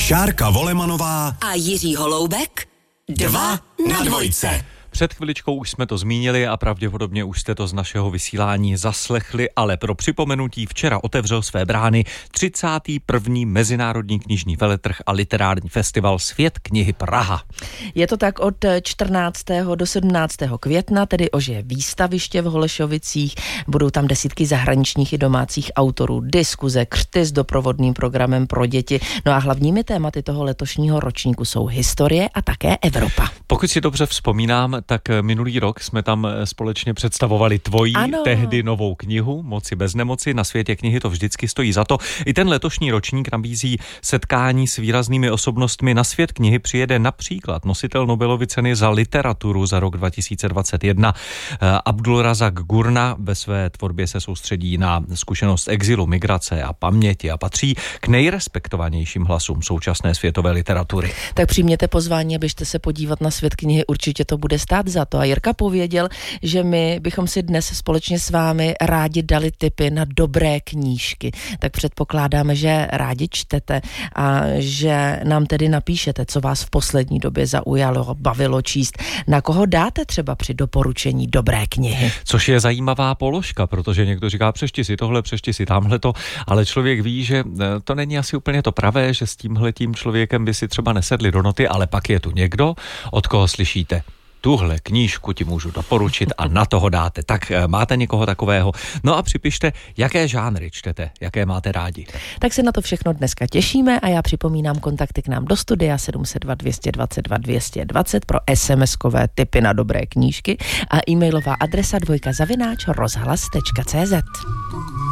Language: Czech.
Šárka Volemanová a Jiří Holoubek 2 na dvojce. Před chviličkou už jsme to zmínili a pravděpodobně už jste to z našeho vysílání zaslechli, ale pro připomenutí včera otevřel své brány 31. Mezinárodní knižní veletrh a literární festival Svět knihy Praha. Je to tak od 14. do 17. května, tedy ožije výstaviště v Holešovicích, budou tam desítky zahraničních i domácích autorů, diskuze, křty s doprovodným programem pro děti. No a hlavními tématy toho letošního ročníku jsou historie a také Evropa. Pokud si dobře vzpomínám, tak minulý rok jsme tam společně představovali tvoji tehdy novou knihu Moci bez nemoci. Na Světě knihy to vždycky stojí za to. I ten letošní ročník nabízí setkání s výraznými osobnostmi. Na Svět knihy přijede například nositel Nobelovy ceny za literaturu za rok 2021 Abdulrazak Gurna. Ve své tvorbě se soustředí na zkušenost exilu, migrace a paměti a patří k nejrespektovanějším hlasům současné světové literatury. Tak přijměte pozvání, abyste se podívat na Svět knihy, určitě to bude stát za to. A Jirka pověděl, že my bychom si dnes společně s vámi rádi dali tipy na dobré knížky. Tak předpokládáme, že rádi čtete a že nám tedy napíšete, co vás v poslední době zaujalo, bavilo číst. Na koho dáte třeba při doporučení dobré knihy? Což je zajímavá položka, protože někdo říká, přečti si tohle, přečti si tamhleto, ale člověk ví, že to není asi úplně to pravé, že s tímhletím člověkem by si třeba nesedli do noty, ale pak je tu někdo, od koho slyšíte: tuhle knížku ti můžu doporučit a na toho dáte. Tak máte někoho takového? No a připište, jaké žánry čtete, jaké máte rádi. Tak se na to všechno dneska těšíme a já připomínám kontakty k nám do studia 702 222 220 pro SMS-kové tipy na dobré knížky a e-mailová adresa 2@rozhlas.cz.